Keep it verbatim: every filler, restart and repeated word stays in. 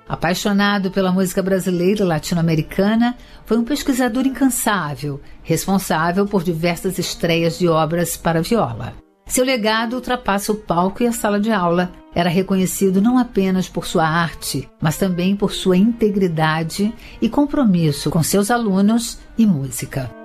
Apaixonado pela música brasileira e latino-americana, foi um pesquisador incansável, responsável por diversas estreias de obras para viola. Seu legado ultrapassa o palco e a sala de aula. Era reconhecido não apenas por sua arte, mas também por sua integridade e compromisso com seus alunos e música.